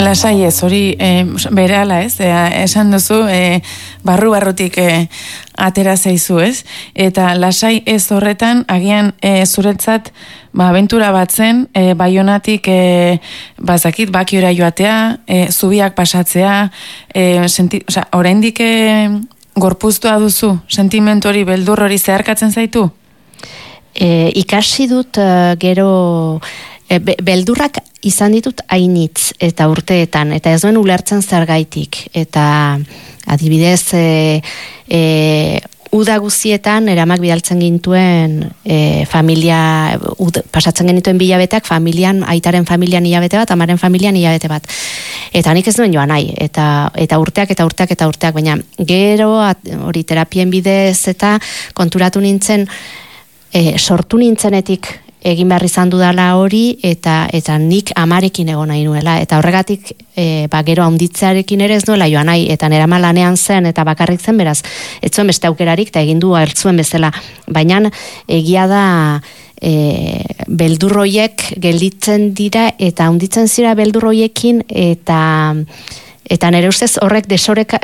Lasai ez, hori berehala ez, esan duzu barru-barrutik atera zaizu ez, eta lasai ez horretan agian zuretzat abentura bat zen, Baionatik bazakit bakiora joatea, zubiak pasatzea, oraindik gorpuztua duzu, sentimentu hori, beldur hori zeharkatzen zaitu? Ikasi dut gero beldurrak izan ditut hainitz eta urteetan, eta ez duen ulertzen zergaitik, eta adibidez uda guzietan eramak bidaltzen gintuen familia, pasatzen genituen bilabeteak familian, aitaren familian hilabete bat, amaren familian hilabete bat, eta nik ez duen joan nahi, eta urteak, baina gero hori terapien bidez eta konturatu nintzen, sortu nintzenetik egin behar izan dudala hori, eta nik amarekin egon nahi nuela, eta horregatik gero haunditzearekin ere ez nuela joan nahi, eta nera lanean zen, eta bakarrik zen, beraz, ez zuen beste aukerarik, eta egin du hartzuen bezala, baina egia da beldurroiek gelditzen dira, eta haunditzen zira beldurroiekin, eta nire ustez horrek desoreka,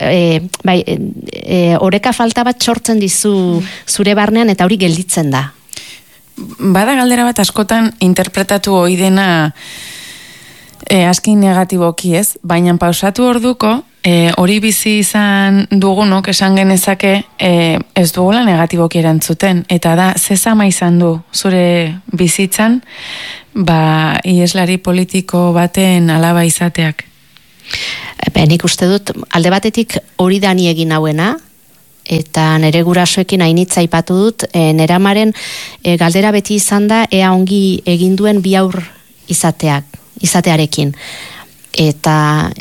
oreka falta bat sortzen dizu zure barnean, eta hori gelditzen da. Bada galdera bat askotan interpretatu ohi dena aski negatiboki ez, baina pausatu orduko hori bizi izan dugunok esan genezake ez dugula negatiboki erantzuten, eta da zezama izan du zure bizitzan ieslari politiko baten alaba izateak. Nik uste dut alde batetik hori dani egin hauena, eta nere gurasoekin hainitza aipatu dut, nera amaren galdera beti izan da, ea ongi egin duen bi aur izatearekin. Eta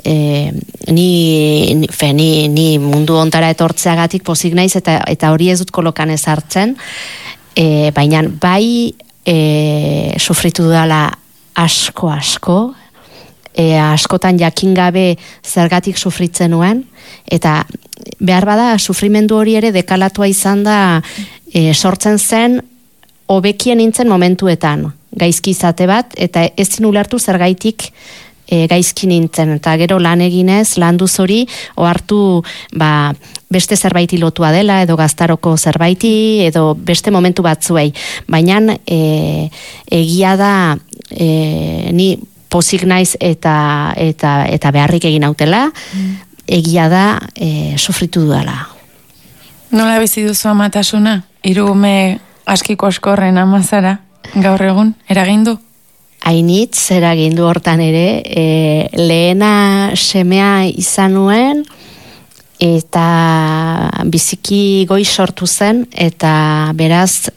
ni mundu ontara etortzeagatik pozik naiz, eta hori ez dut kolokan ez hartzen, baina bai sufritu dudala asko, askotan jakin gabe zergatik sufritzen nuen, eta behar bada sufrimendu hori ere dekalatua izan da sortzen zen hobekien nintzen momentuetan gaizki izate bat, eta ezin ulertu zergaitik gaizki nintzen, eta gero lan eginez, landuz hori ohartu beste zerbaiti lotua dela, edo gaztaroko zerbaiti, edo beste momentu batzuei, baina egia da ni pozik naiz eta beharrik egin hautela, egia da sufritu dudala. Nola bizi duzu amatasuna? 3 ume askiko askorren amazara, gaur egun, eragindu? Hainitz, eragindu hortan ere, lehena semea izan nuen, eta biziki goi sortu zen, eta beraz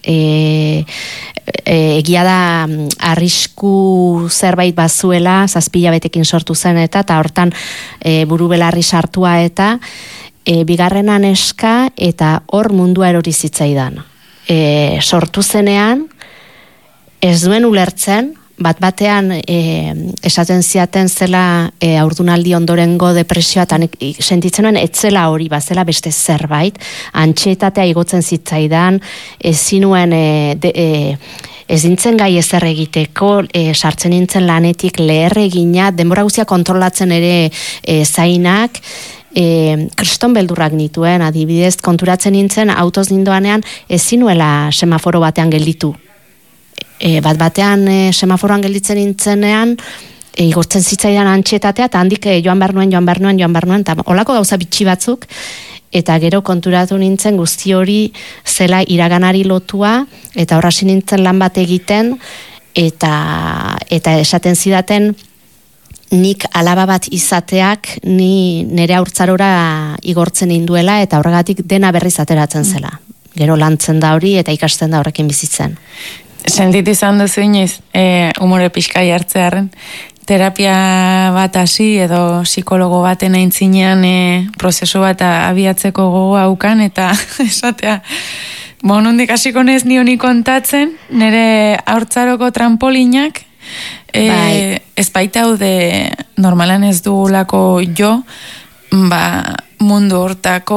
egia da arrisku zerbait bazuela, 7 hilabetekin sortu zen, eta hortan buru belarri sartua, eta bigarrena neska, eta hor mundua erori zitzaidan. Sortu zenean, ez duen ulertzen, batean esaten ziaten zela haurdunaldi ondorengo depresioa, eta sentitzen nuen etzela hori, bazela beste zerbait, antxietatea igotzen zitzaidan, ezinuen ez nintzen gai ezer egiteko, sartzen nintzen lanetik leher egina, denbora guztia kontrolatzen ere zainak, kriston beldurrak nituen, adibidez, konturatzen nintzen, autoz nindoanean, ezinuela semaforo batean gelditu. Batean semaforoan gelditzen nintzenean, igortzen zitzaidan antxietatea, eta handik joan behar nuen, eta holako gauza bitxi batzuk, eta gero konturatu nintzen guzti hori zela iraganari lotua, eta horrasi nintzen lan bat egiten, eta esaten zidaten, nik alaba bat izateak nire haurtzarora igortzen induela, eta horregatik dena berriz ateratzen zela. Gero lantzen da hori, eta ikasten da horrekin bizitzen. Sentit izan duzu inoiz, umore pixkai hartzearen, terapia bat hasi edo psikologo baten aintzinean prozesu bat abiatzeko gogoa ukan, eta esatea, nondik hasiko nez ni honi kontatzen, nire haurtzaroko trampolinak, ez baita haude normalan ez dugulako jo, mundu hortako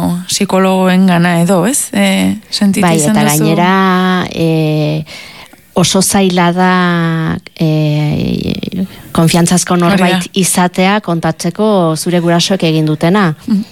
psikologoen gana edo, ez? Sentitu izan duzu? Eta gainera oso zaila da konfiantzazko norbait izatea kontatzeko zure gurasoek egin dutena.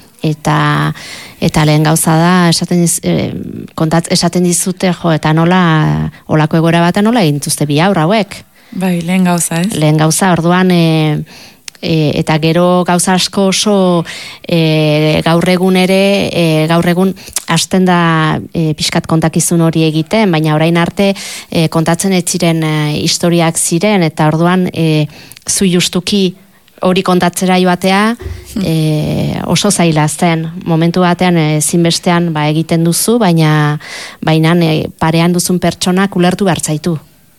Eta lehen gauza da, esaten dizute, eta nola, olako egoera batean nola egin dituzte bi haur hauek. Bai, lehen gauza, ez? Lehen gauza, orduan, eta gero gauza asko oso gaur egun hasten da pixkat kontakizun hori egiten, baina orain arte kontatzen ez ziren historiak ziren, eta orduan zu justuki hori kontatzera joatea oso zaila zen. Momentu batean ezinbestean egiten duzu, baina parean duzun pertsonak ulertu behar zaitu.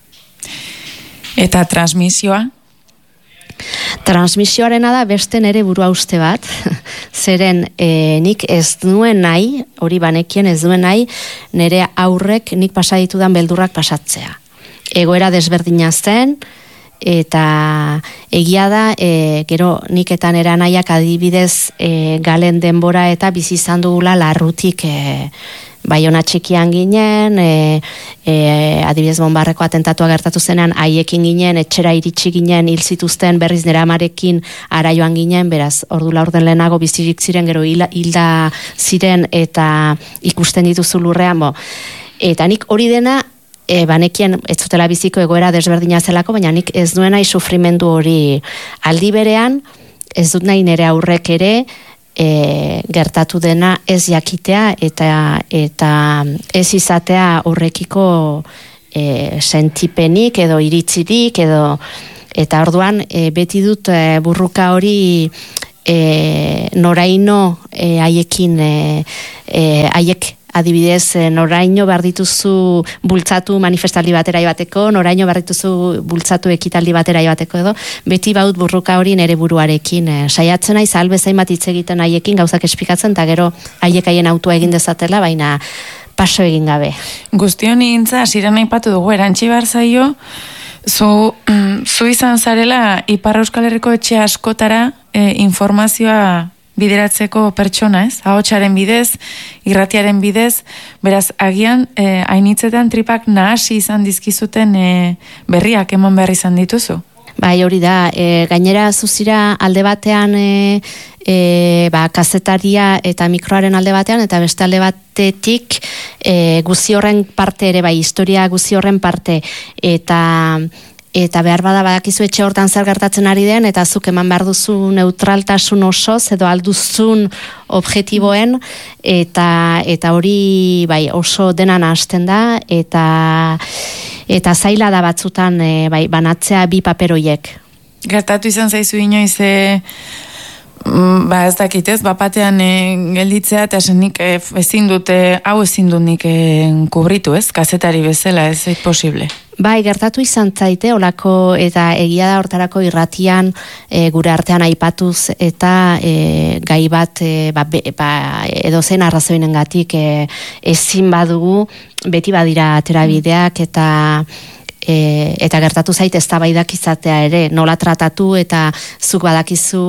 Eta transmisioa? Transmisioarena da beste nere burua uste bat, zeren nik ez duen nahi, hori banekien ez duen nahi, nere aurrek nik pasaditudan beldurrak pasatzea. Egoera desberdina zen, eta egia da, gero nik eta nera nahiak adibidez galen denbora eta bizi izan dugula larrutik Baiona txikian ginen, adibidez Bonbarreko atentatua gertatu zenean, haiekin ginen, etxera iritsi ginen, hil zituzten berriz nera amarekin ara joan ginen, beraz, ordu laurden lehenago bizirik ziren, gero hilda ziren eta ikusten dituzu lurrean, eta nik hori dena, banekien ez zutela biziko egoera desberdina zelako, baina nik ez duen nahi sufrimendu hori aldi berean, ez dut nahi nere aurrek ere, gertatu dena ez jakitea eta ez izatea horrekiko sentipenik edo iritzirik eta orduan beti dut burruka hori noraino haiekin haiek adibidez, noraino behar dituzu bultzatu manifestaldi batera joateko, noraino behar dituzu bultzatu ekitaldi batera joateko edo, beti baut burruka hori nere buruarekin. Saiatzen naiz, albezain bat hitz egiten haiekin, gauzak espikatzen, eta gero haiek haien autua egin dezatela, baina paso egin gabe. Guztion nintza, asiran aipatu dugu, erantzi behar zaio, zu izan zarela Ipar Euskal Herriko etxe askotara informazioa bideratzeko pertsona, ez? Ahotsaren bidez, irratiaren bidez, beraz, agian, hainitzetan tripak nahasi izan dizkizuten berriak eman behar izan dituzu? Bai, hori da, gainera zuzira alde batean kazetaria eta mikroaren alde batean, eta beste alde batetik guzi horren parte ere, bai, historia guzi horren parte, eta behar bada badakizu etxe hortan zer gertatzen ari den, eta zuk eman behar duzu neutraltasun osoz, edo alduzun objektiboen, eta hori bai, oso denan hasten da, eta zaila da batzutan banatzea bi paperoiek. Gertatu izan zaizu inoiz, ez dakitez, bapatean gelditzea, eta esenik ezin dut nik kubritu, ez? Kazetari bezala, ez posible. Bai, gertatu izan zaite, olako eta egia da hortarako irratian gure artean aipatuz eta gai bat edozein arrazoinengatik ezin badugu, beti badira aterabideak eta gertatu zait eztabaidak izatea ere, nola tratatu eta zuk badakizu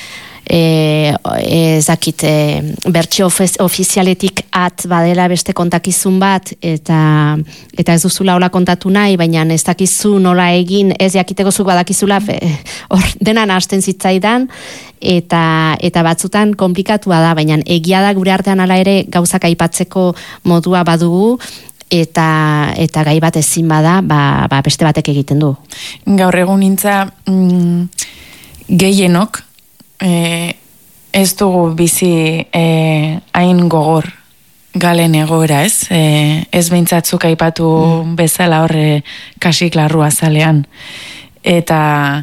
ezakit bertsio ofizialetik badela beste kontakizun bat eta ez duzula hola kontatu nahi, baina ez dakizu nola egin, ez jakiteko zuk badakizula hor denan hasten zitzaidan eta batzutan komplikatua da, baina egia da gure artean hala ere gauzak aipatzeko modua badugu eta gai bat ezin bada beste batek egiten du. Gaur egun nintza gehienok ez dugu bizi hain gogor galen egoera, ez? Ez beintzatzuk aipatu bezala horre kasik larrua zalean. Eta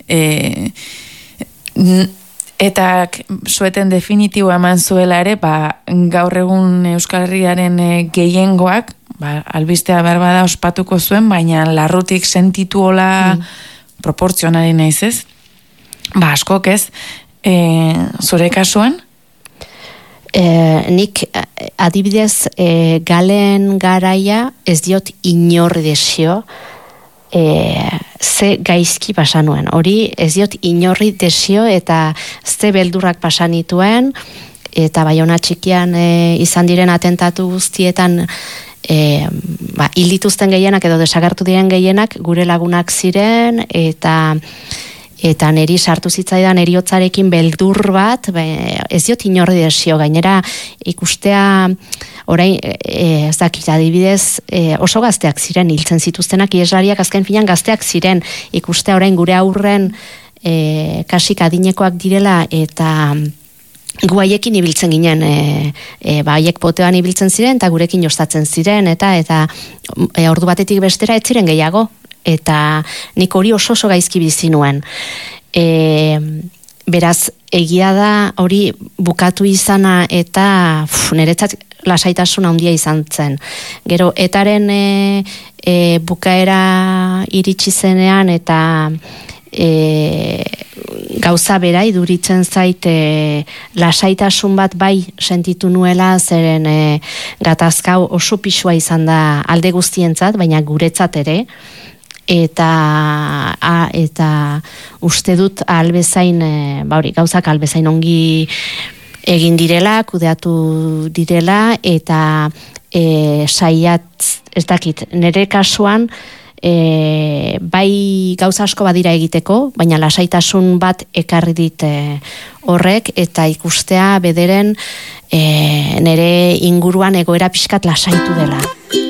zueten definitiboa eman zuela ere, gaur egun Euskal Herriaren gehiengoak, albistea behar bada ospatuko zuen, baina larrutik sentitu hola proportzionari naiz, ez? Askok ez, zure kasuan? Nik adibidez galen garaia ez diot inorri desio ze gaizki pasa nuen. Hori ez diot inorri desio eta ze beldurrak pasa nituen eta Baiona txikian izan diren atentatu guztietan hil dituzten gehienak edo desagertu diren gehienak gure lagunak ziren, eta neri sartu zitzaidan heriotzarekin beldur bat, ez diot inorri desio, gainera ikustea orain, ez dakit, adibidez, oso gazteak ziren, hiltzen zituztenak, ieslariak azken finan gazteak ziren, ikustea orain gure aurren kasik adinekoak direla, eta gu haiekin ibiltzen ginen, haiek potean ibiltzen ziren, eta gurekin jostatzen ziren, eta ordu batetik bestera ez ziren gehiago, eta nik hori oso gaizki bizi nuen. Beraz, egia da hori bukatu izana eta niretzat lasaitasun handia izan zen. Gero, etaren bukaera iritsi zenean eta gauza bera iduritzen zait lasaitasun bat bai sentitu nuela, zeren gatazkau oso pisua izan da alde guztientzat, baina guretzat ere, eta uste dut albezain, gauzak albezain ongi egin direla, kudeatu direla, eta saiat, ez dakit, nire kasuan, bai gauza asko badira egiteko, baina lasaitasun bat ekarri dit horrek, eta ikustea bederen nire inguruan egoera pixkat lasaitu dela.